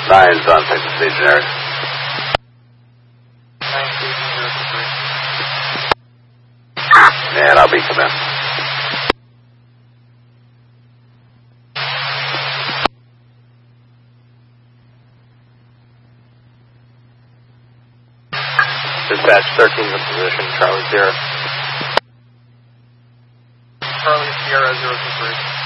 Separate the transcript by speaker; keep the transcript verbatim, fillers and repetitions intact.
Speaker 1: Nine's on station stationary.
Speaker 2: Nine station zero two three.
Speaker 1: And I'll be command.
Speaker 3: Dispatch thirteen in position, Charlie Sierra.
Speaker 2: Charlie Sierra zero two three.